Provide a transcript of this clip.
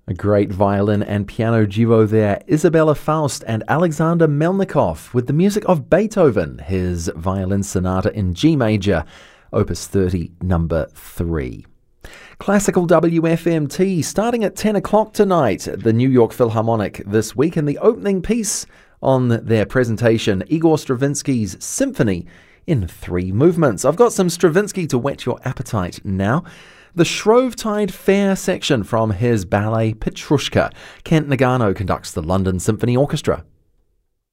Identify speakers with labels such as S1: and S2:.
S1: A great violin and piano duo there, Isabella Faust and Alexander Melnikov, with the music of Beethoven, his violin sonata in G major, Opus 30, number 3. Classical WFMT starting at 10 o'clock tonight at the New York Philharmonic this week, and the opening piece on their presentation, Igor Stravinsky's Symphony in 3 movements. I've got some Stravinsky to whet your appetite now. The Shrovetide Fair section from his ballet Petrushka. Kent Nagano conducts the London Symphony Orchestra.